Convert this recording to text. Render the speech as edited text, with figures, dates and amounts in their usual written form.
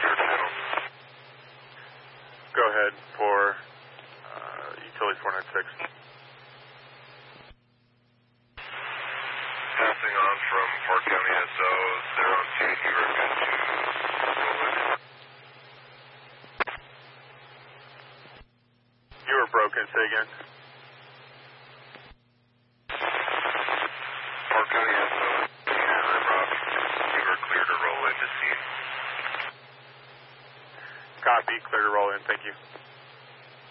your channel. Go ahead for utility 496. Passing on from Park County SO, they're on 2, you are good to roll in. You were broken, say again. Park County SO, I'm Rob. You are clear to roll into scene. Copy, clear to roll in, thank you.